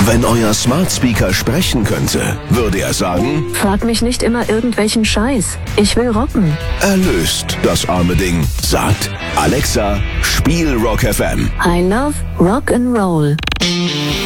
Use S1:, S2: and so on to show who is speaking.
S1: Wenn euer Smart Speaker sprechen könnte, würde er sagen:
S2: Frag mich nicht immer irgendwelchen Scheiß. Ich will rocken.
S1: Erlöst das arme Ding. Sagt: Alexa, spiel Rock FM.
S2: I love Rock and Roll.